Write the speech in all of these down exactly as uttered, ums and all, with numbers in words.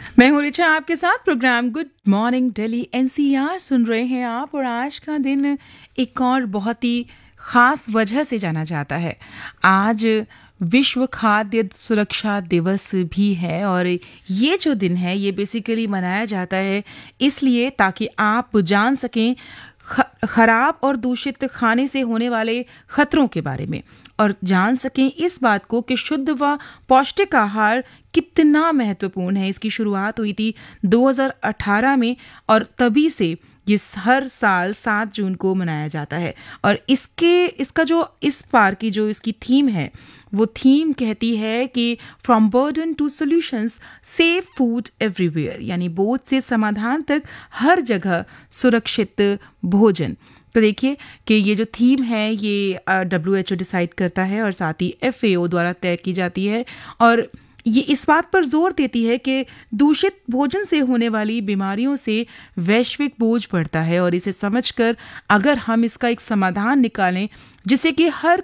मैं हूँ रिचा, आपके साथ programme good morning Delhi NCR सुन रहे हैं आप। और आज का दिन एक और बहुत ही ख़ास वजह से जाना जाता है। आज विश्व खाद्य सुरक्षा दिवस भी है और ये जो दिन है ये बेसिकली मनाया जाता है इसलिए ताकि आप जान सकें ख़राब और दूषित खाने से होने वाले खतरों के बारे में और जान सकें इस बात को कि शुद्ध व पौष्टिक आहार कितना महत्वपूर्ण है। इसकी शुरुआत हुई थी दो हज़ार अठारह में और तभी से ये हर साल सात जून को मनाया जाता है। और इसके इसका जो इस बार की जो इसकी थीम है वो थीम कहती है कि from burden to solutions save food everywhere, यानी बोझ से समाधान तक हर जगह सुरक्षित भोजन। तो देखिए कि ये जो थीम है ये डब्ल्यू एच ओ डिसाइड करता है और साथ ही एफ ए ओ द्वारा तय की जाती है और ये इस बात पर जोर देती है कि दूषित भोजन से होने वाली बीमारियों से वैश्विक बोझ बढ़ता है और इसे समझकर अगर हम इसका एक समाधान निकालें जिससे कि हर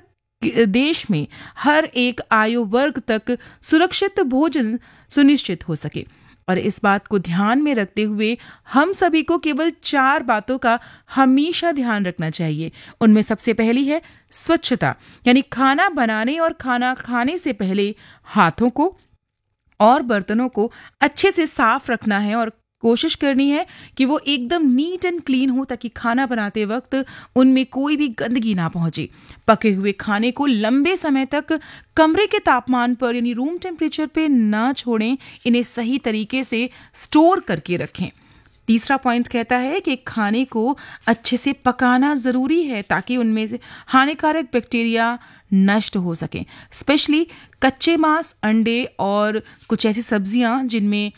देश में हर एक आयु वर्ग तक सुरक्षित भोजन सुनिश्चित हो सके। और इस बात को ध्यान में रखते हुए हम सभी को केवल चार बातों का हमेशा ध्यान रखना चाहिए। उनमें सबसे पहली है स्वच्छता, यानी खाना बनाने और खाना खाने से पहले हाथों को और बर्तनों को अच्छे से साफ रखना है और कोशिश करनी है कि वो एकदम नीट एंड क्लीन हो ताकि खाना बनाते वक्त उनमें कोई भी गंदगी ना पहुंचे। पके हुए खाने को लंबे समय तक कमरे के तापमान पर यानी रूम टेम्परेचर पे ना छोड़ें, इन्हें सही तरीके से स्टोर करके रखें। तीसरा पॉइंट कहता है कि खाने को अच्छे से पकाना ज़रूरी है ताकि उनमें से हानिकारक बैक्टीरिया नष्ट हो सकें, स्पेशली कच्चे मांस, अंडे और कुछ ऐसी सब्जियां जिनमें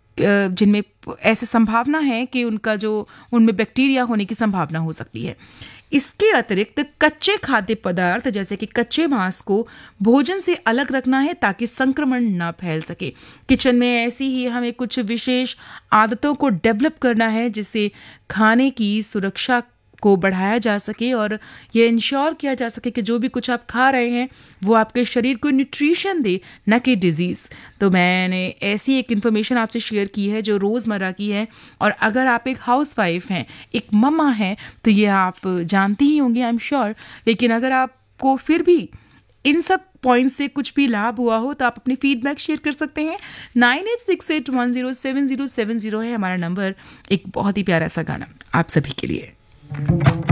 जिनमें ऐसे संभावना है कि उनका जो उनमें बैक्टीरिया होने की संभावना हो सकती है। इसके अतिरिक्त कच्चे खाद्य पदार्थ जैसे कि कच्चे मांस को भोजन से अलग रखना है ताकि संक्रमण ना फैल सके। किचन में ऐसी ही हमें कुछ विशेष आदतों को डेवलप करना है जिससे खाने की सुरक्षा को बढ़ाया जा सके और ये इंश्योर किया जा सके कि जो भी कुछ आप खा रहे हैं वो आपके शरीर को न्यूट्रिशन दे, न कि डिजीज़। तो मैंने ऐसी एक इन्फॉर्मेशन आपसे शेयर की है जो रोज़मर्रा की है और अगर आप एक हाउसवाइफ हैं, एक मम्मा हैं, तो ये आप जानती ही होंगी आई एम श्योर। लेकिन अगर आपको फिर भी इन सब पॉइंट से कुछ भी लाभ हुआ हो तो आप अपनी फीडबैक शेयर कर सकते हैं। Nine eight six eight one zero seven zero seven zero है हमारा नंबर। एक बहुत ही प्यारा सा गाना आप सभी के लिए।